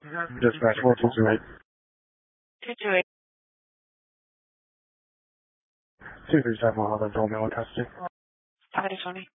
Dispatch 4228. 228. 237 I'll have Romeo in custody. Hi, Tony.